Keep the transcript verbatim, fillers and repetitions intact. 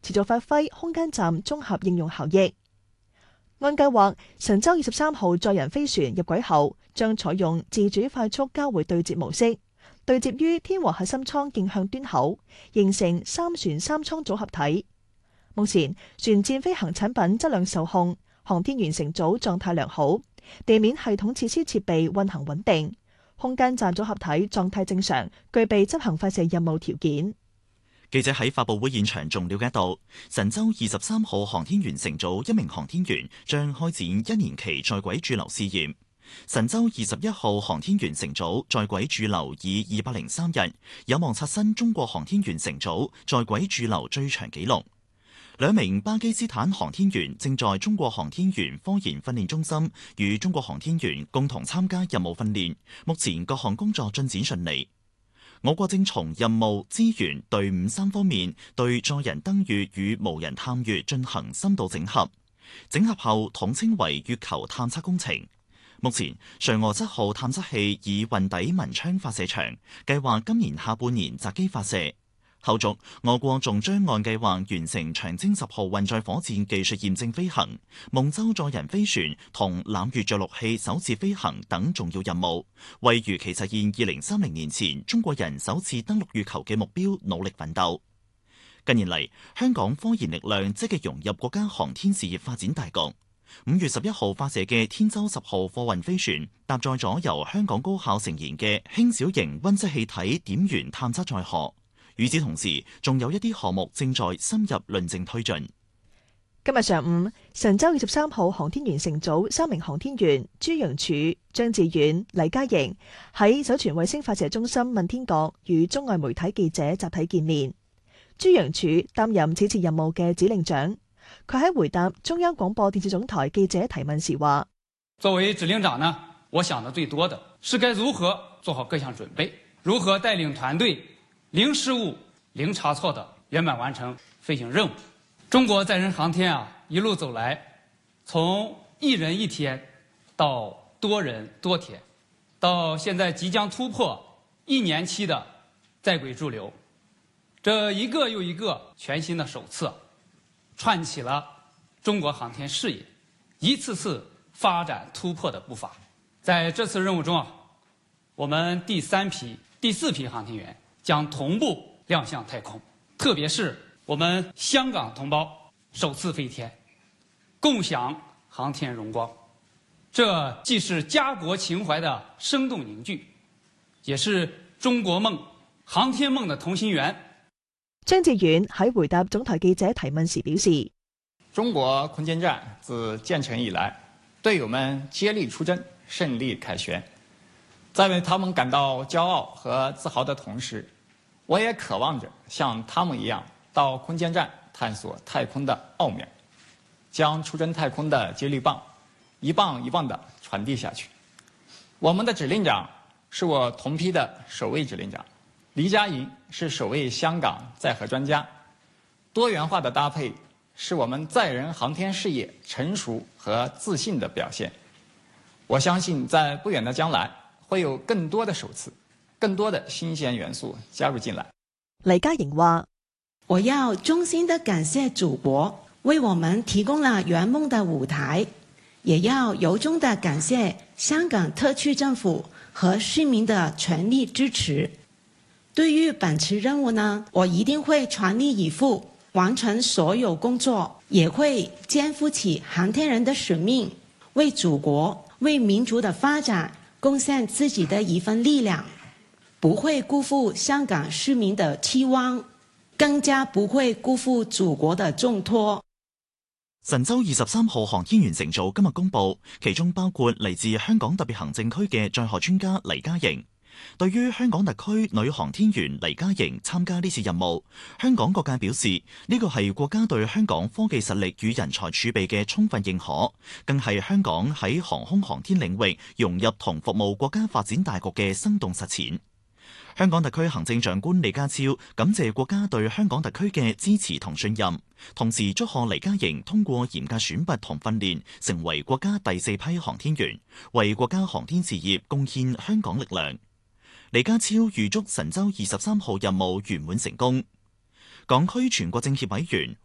持續發揮空間站綜合應用效益。按計劃，神舟二十三號載人飛船入軌後，將採用自主快速交會對接模式，對接於天和核心艙徑向端口，形成三船三艙組合體。目前，船艦飛行產品質量受控，航天員乘組狀態良好，地面系統設施設備運行穩定，空間站組合體狀態正常，具備執行發射任務條件。 記者喺發佈會現場仲了解到，神舟二十三號航天員乘組一名航天員將開展一年期在軌駐留試驗。神舟二十一號航天員乘組在軌駐留以二百零三日，有望刷新中國航天員乘組在軌駐留最長紀錄。兩名巴基斯坦航天員正在中國航天員科研訓練中心與中國航天員共同參加任務訓練，目前各項工作進展順利。我國正從任務、資源、隊伍三方面對載人登月與無人探月進行深度整合，整合後統稱為月球探測工程。目前，嫦娥七號探測器已運抵文昌發射場，計劃今年下半年擇機發射。後續，我國仲將按計劃完成長征十號運載火箭技術驗證飛行、夢舟載人飛船同攬月着陸器首次飛行等重要任務，為如期實現二零三零年前中國人首次登陸月球嘅目標努力奮鬥。近年嚟，香港科研力量積極融入國家航天事業發展大局。五月十一號發射嘅天舟十號貨運飛船，搭載咗由香港高校成研嘅輕小型溫室氣體點源探測載荷。與此同時，仲有一啲項目正在深入論證推進。 今日上午，神舟二十三號航天員乘組三名航天員朱楊柱、張志遠、黎嘉瑩喺酒泉衛星發射中心問天閣與中外媒體記者集體見面。朱楊柱擔任此次任務嘅指令長，佢喺回答中央廣播電視總台記者提問時話： 作為指令長呢，我想的最多的是該如何做好各項準備，如何帶領團隊零失誤、零差錯的圓滿完成飛行任務。中國載人航天啊，一路走來，從一人一天到多人多天，到現在即將突破一年期的在軌駐留，這一個又一個全新的首次，串起了中國航天事業一次次發展突破的步伐。在這次任務中啊，我們第三批、第四批航天員將同步亮相太空，特別是我們香港同胞首次飛天，共享航天榮光。這既是家國情懷的生動凝聚，也是中國夢、航天夢的同心圓。 張志遠喺回答總台記者提問時表示： 中國空間站自建成以來，隊友們接力出征，勝利凱旋。在為他們感到驕傲和自豪的同時，我也渴望着像他們一樣到空間站探索太空的奧妙，將出征太空的接力棒一棒一棒地傳遞下去。我們的指令長是我同批的首位指令長，黎嘉瑩是首位香港載荷專家。多元化的搭配是我們載人航天事業成熟和自信的表現。我相信在不遠的將來會有更多的首次，更多的新鮮元素加入進來。 黎嘉瑩話： 我要衷心的感謝祖國為我們提供了圓夢的舞台，也要由衷的感謝香港特區政府和市民的全力支持。對於本次任務呢，我一定會全力以赴，完成所有工作，也會肩負起航天人的使命，為祖國、為民族的發展貢獻自己的一份力量，不會辜負香港市民的期望，更加不會辜負祖國的重託。 神舟二十三號航天員乘組今日公布，其中包括嚟自香港特別行政區嘅載荷專家黎嘉瑩。對於香港特區女航天員黎嘉瑩參加呢次任務，香港各界表示呢個係國家對香港科技實力與人才儲備嘅充分認可，更係香港喺航空航天領域融入同服務國家發展大局嘅生動實踐。香港特區行政長官李家超感謝國家對香港特區嘅支持同信任，同時祝賀黎嘉瑩通過嚴格選拔同訓練，成為國家第四批航天員，為國家航天事業貢獻香港力量。李家超預祝神舟二十三號任務圓滿成功。港區全國政協委員、